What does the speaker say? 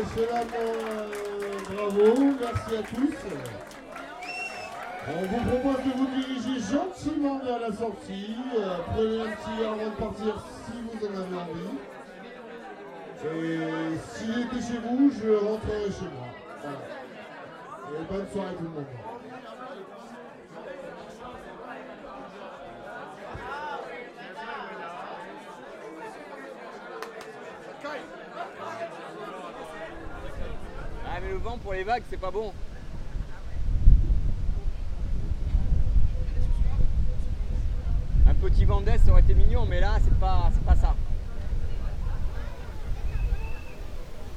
messieurs, bravo, merci à tous. On vous propose de vous diriger gentiment vers la sortie. Prenez un petit air avant de partir si vous en avez envie. Et si j'étais chez vous, je rentrerai chez moi. Voilà. Et bonne soirée tout le monde. Ah mais le vent pour les vagues c'est pas bon. Un petit vent d'est ça aurait été mignon mais là c'est pas ça.